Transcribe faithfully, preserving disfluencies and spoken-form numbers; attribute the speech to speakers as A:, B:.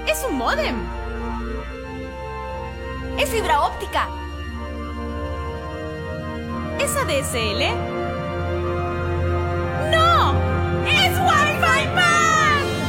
A: ¡Es un módem!
B: ¡Es fibra óptica!
A: ¿Es A D S L?